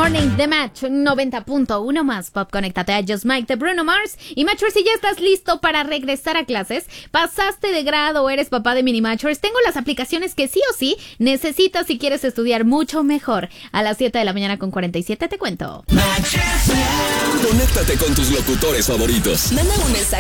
Morning de Match 90.1 más Pop. Conéctate a Just Mike de Bruno Mars. Y Matchers, si ya estás listo para regresar a clases, pasaste de grado o eres papá de mini Matchers, tengo las aplicaciones que sí o sí necesitas si quieres estudiar mucho mejor. A las 7 de la mañana con 47 te cuento. Conéctate con tus locutores favoritos. Manda un mensaje